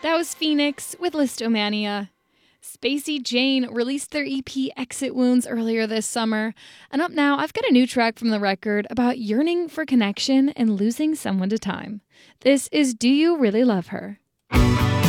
That was Phoenix with Listomania. Spacey Jane released their EP Exit Wounds earlier this summer. And up now, I've got a new track from the record about yearning for connection and losing someone to time. This is Do You Really Love Her?